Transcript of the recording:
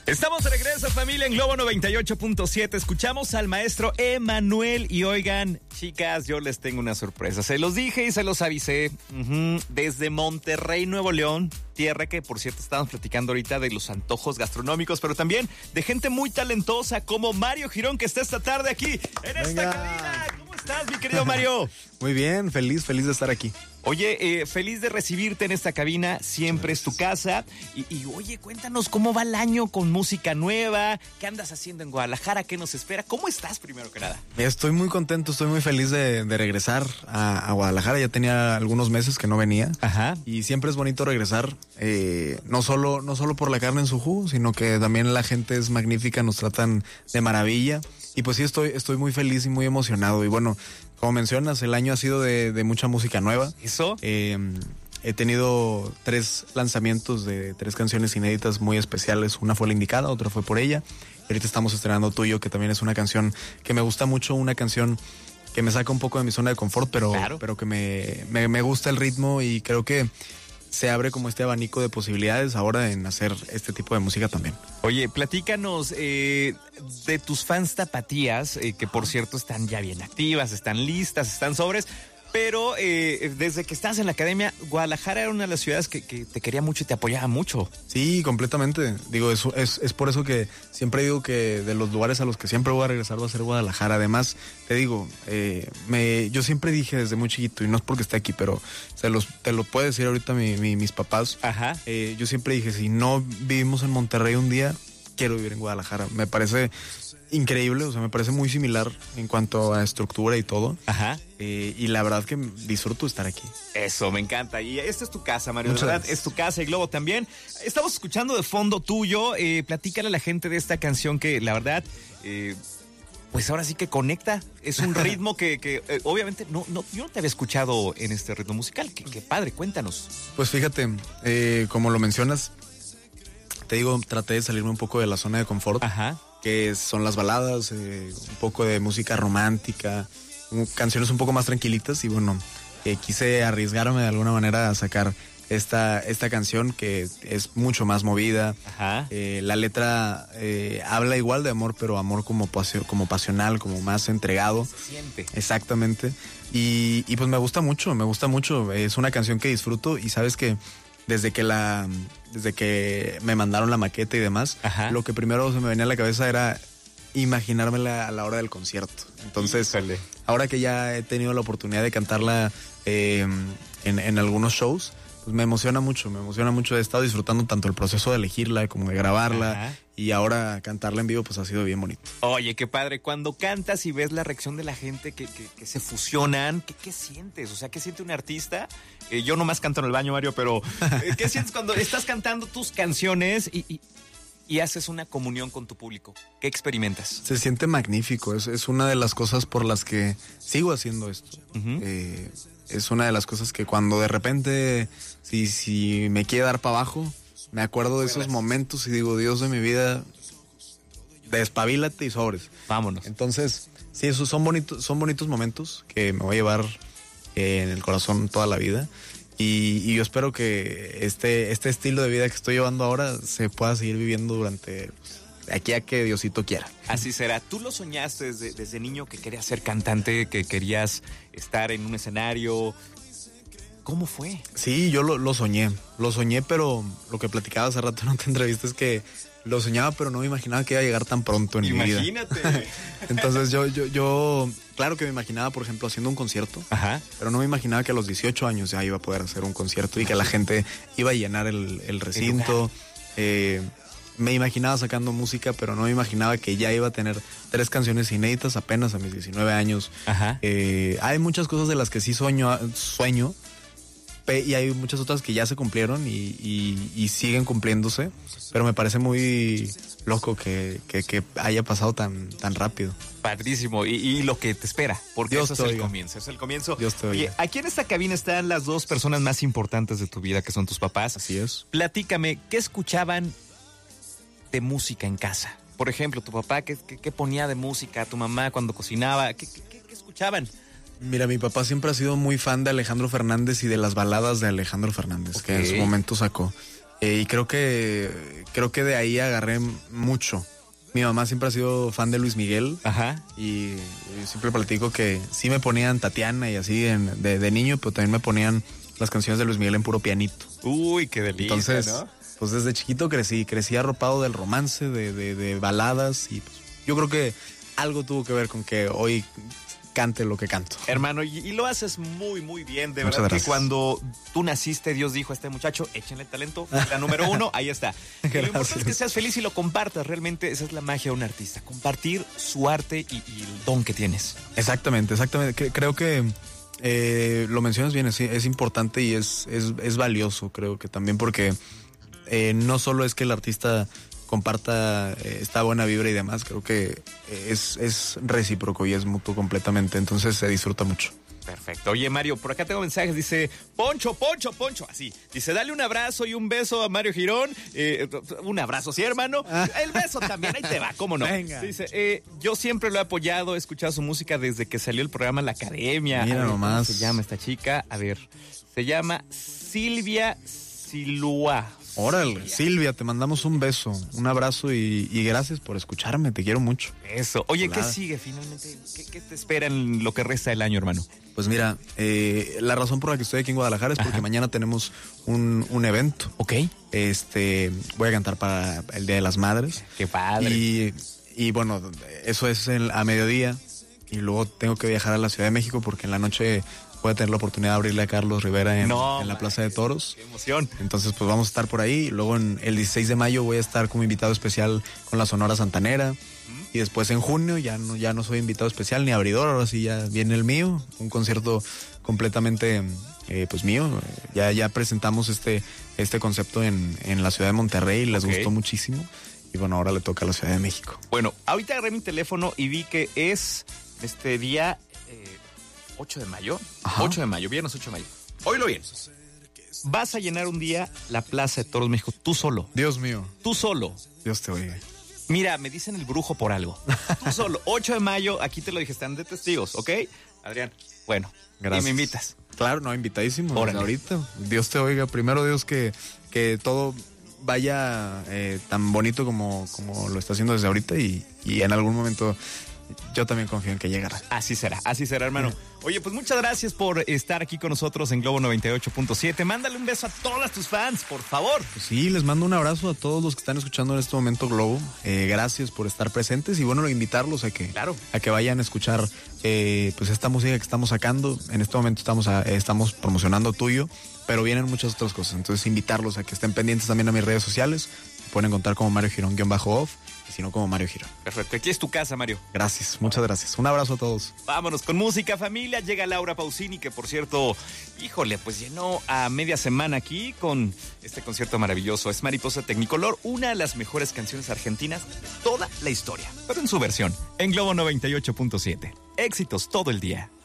Estamos de regreso, familia, en Globo 98.7. Escuchamos al maestro Emanuel y oigan, chicas, yo les tengo una sorpresa. Se los dije y se los avisé. Desde Monterrey, Nuevo León, tierra que, por cierto, estábamos platicando ahorita de los antojos gastronómicos, pero también de gente muy talentosa como Mario Girón, que está esta tarde aquí en esta cabina. ¿Cómo estás, mi querido Mario? Muy bien, feliz de estar aquí. Oye, feliz de recibirte en esta cabina, siempre es tu casa. Y oye, cuéntanos cómo va el año con música nueva, qué andas haciendo en Guadalajara, qué nos espera, ¿cómo estás primero que nada? Estoy muy contento, estoy muy feliz de regresar a Guadalajara, ya tenía algunos meses que no venía. Ajá. Y siempre es bonito regresar, no solo por la carne en su jugo, sino que también la gente es magnífica, nos tratan de maravilla. Y pues sí, estoy muy feliz y muy emocionado. Y bueno, como mencionas, el año ha sido de mucha música nueva. ¿Eso? He tenido 3 lanzamientos de 3 canciones inéditas muy especiales. Una fue La Indicada, otra fue Por Ella. Y ahorita estamos estrenando Tuyo, que también es una canción que me gusta mucho, una canción que me saca un poco de mi zona de confort, pero que me gusta el ritmo y creo que se abre como este abanico de posibilidades ahora en hacer este tipo de música también. Oye, platícanos de tus fans tapatías, que por cierto están ya bien activas, están listas, están sobres, pero desde que estás en la academia, Guadalajara era una de las ciudades que te quería mucho y te apoyaba mucho. Sí, completamente. Digo, es por eso que siempre digo que de los lugares a los que siempre voy a regresar va a ser Guadalajara. Además, te digo, yo siempre dije desde muy chiquito, y no es porque esté aquí, pero te lo puedo decir ahorita mis papás. Ajá. Yo siempre dije, si no vivimos en Monterrey un día, quiero vivir en Guadalajara. Me parece increíble, o sea, me parece muy similar en cuanto a estructura y todo. Ajá. Y la verdad que disfruto estar aquí. Eso, me encanta. Y esta es tu casa, Mario. Muchas de verdad, gracias. es tu casa y Globo también. Estamos escuchando de fondo Tuyo. Platícale a la gente de esta canción que, la verdad, pues ahora sí que conecta. Es un ritmo que obviamente yo no te había escuchado en este ritmo musical. Qué padre, cuéntanos. Pues fíjate, como lo mencionas, te digo, traté de salirme un poco de la zona de confort. Ajá. Que son las baladas, un poco de música romántica, canciones un poco más tranquilitas y bueno, quise arriesgarme de alguna manera a sacar esta canción que es mucho más movida. Ajá. La letra habla igual de amor, pero amor como pasional, como más entregado. Se siente. Exactamente. Y pues me gusta mucho. Es una canción que disfruto y sabes que desde que me mandaron la maqueta y demás, ajá, lo que primero se me venía a la cabeza era imaginármela a la hora del concierto. Entonces, ahora que ya he tenido la oportunidad de cantarla en algunos shows, pues me emociona mucho. He estado disfrutando tanto el proceso de elegirla como de grabarla. Ajá. Y ahora cantarla en vivo pues ha sido bien bonito. Oye, qué padre. Cuando cantas y ves la reacción de la gente que se fusionan, ¿qué sientes? O sea, ¿qué siente un artista? Yo nomás canto en el baño, Mario, pero ¿qué sientes cuando estás cantando tus canciones y haces una comunión con tu público? ¿Qué experimentas? Se siente magnífico. Es una de las cosas por las que sigo haciendo esto. Uh-huh. Es una de las cosas que cuando de repente, si me quiere dar para abajo, me acuerdo de esos momentos y digo, Dios de mi vida, despabilate y sobres. Vámonos. Entonces, sí, esos son bonitos momentos que me voy a llevar en el corazón toda la vida. Y yo espero que este estilo de vida que estoy llevando ahora se pueda seguir viviendo durante aquí a que Diosito quiera. Así será. ¿Tú lo soñaste desde niño que querías ser cantante, que querías estar en un escenario? ¿Cómo fue? Sí, yo lo soñé, pero lo que platicaba hace rato en otra entrevista es que lo soñaba, pero no me imaginaba que iba a llegar tan pronto en mi vida. Imagínate. Entonces yo, claro que me imaginaba, por ejemplo, haciendo un concierto, ajá, pero no me imaginaba que a los 18 años ya iba a poder hacer un concierto y que la gente iba a llenar el recinto. Me imaginaba sacando música, pero no me imaginaba que ya iba a tener 3 canciones inéditas apenas a mis 19 años. Ajá. Hay muchas cosas de las que sí sueño, y hay muchas otras que ya se cumplieron y siguen cumpliéndose, pero me parece muy loco que haya pasado tan rápido. Padrísimo, y lo que te espera, porque Dios eso es el comienzo. Dios te oiga. Oye, aquí en esta cabina están las 2 personas más importantes de tu vida, que son tus papás. Así es. Platícame, ¿qué escuchaban de música en casa? Por ejemplo, tu papá, ¿qué ponía de música? Tu mamá cuando cocinaba, ¿qué escuchaban? Mira, mi papá siempre ha sido muy fan de Alejandro Fernández y de las baladas de Alejandro Fernández, que en su momento sacó. Y creo que de ahí agarré mucho. Mi mamá siempre ha sido fan de Luis Miguel. Ajá. Y siempre platico que sí me ponían Tatiana y así de niño, pero también me ponían las canciones de Luis Miguel en puro pianito. Uy, qué delicia, entonces, ¿no? Pues desde chiquito crecí arropado del romance, de baladas, y pues, yo creo que algo tuvo que ver con que hoy cante lo que canto. Hermano, y lo haces muy, muy bien. De Muchas verdad gracias. que cuando tú naciste, Dios dijo a este muchacho, échenle talento. La número 1, ahí está. Y lo importante es que seas feliz y lo compartas. Realmente esa es la magia de un artista. Compartir su arte y el don que tienes. Exactamente. Creo que lo mencionas bien, es importante y es valioso, creo que también, porque no solo es que el artista comparta esta buena vibra y demás, creo que es recíproco y es mutuo completamente, entonces se disfruta mucho. Perfecto. Oye, Mario, por acá tengo mensajes. Dice, Poncho, así. Dice, dale un abrazo y un beso a Mario Girón. Un abrazo, ¿sí, hermano? El beso también, ahí te va, ¿cómo no? Venga. Dice, yo siempre lo he apoyado, he escuchado su música desde que salió el programa La Academia. Mira nomás. ¿Cómo se llama esta chica? A ver, se llama Silvia Silúa. Órale, Silvia, te mandamos un beso, un abrazo y gracias por escucharme, te quiero mucho. Eso. Oye, Hola. ¿qué sigue finalmente? ¿Qué te espera en lo que resta del año, hermano? Pues mira, la razón por la que estoy aquí en Guadalajara es porque mañana tenemos un evento. Ok. Voy a cantar para el Día de las Madres. Qué padre. Y bueno, eso es a mediodía. Y luego tengo que viajar a la Ciudad de México porque en la noche voy a tener la oportunidad de abrirle a Carlos Rivera en la Plaza de Toros. Qué emoción. Entonces, pues vamos a estar por ahí. Luego el 16 de mayo voy a estar como invitado especial con la Sonora Santanera. Y después en junio ya no soy invitado especial ni abridor, ahora sí ya viene el mío. Un concierto completamente pues mío. Ya presentamos este concepto en la ciudad de Monterrey, les gustó muchísimo. Y bueno, ahora le toca a la Ciudad de México. Bueno, ahorita agarré mi teléfono y vi que es este día 8 de mayo. Ajá. 8 de mayo, viernes 8 de mayo. Oílo bien. Vas a llenar un día la Plaza de Toros México, tú solo. Dios mío, Tú solo. Dios te oiga. Mira, me dicen el brujo por algo. Tú solo. 8 de mayo, aquí te lo dije, están de testigos, ¿ok? Adrián, bueno, Gracias. y me invitas. Claro, no, invitadísimo. Órale. Desde ahorita. Dios te oiga. Primero Dios que todo vaya tan bonito como lo está haciendo desde ahorita y en algún momento yo también confío en que llegará. Así será, hermano. Oye, pues muchas gracias por estar aquí con nosotros en Globo 98.7. Mándale un beso a todas tus fans, por favor. Pues sí, les mando un abrazo a todos los que están escuchando en este momento Globo. Gracias por estar presentes y bueno, invitarlos a que vayan a escuchar pues esta música que estamos sacando. En este momento estamos promocionando Tuyo, pero vienen muchas otras cosas. Entonces invitarlos a que estén pendientes también a mis redes sociales. Me pueden encontrar como Mario Girón-off y si no como Mario Girón. Perfecto, aquí es tu casa, Mario. Gracias, muchas gracias. Un abrazo a todos. Vámonos con música, familia. Llega Laura Pausini, que por cierto, híjole, pues llenó a media semana aquí con este concierto maravilloso. Es Mariposa Tecnicolor, una de las mejores canciones argentinas de toda la historia, pero en su versión, en Globo 98.7. Éxitos todo el día.